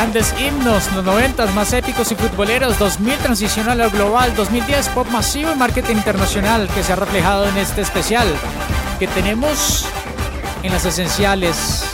Grandes himnos, los 90 más épicos y futboleros, 2000 transición a lo global, 2010 pop masivo y marketing internacional que se ha reflejado en este especial que tenemos en las esenciales.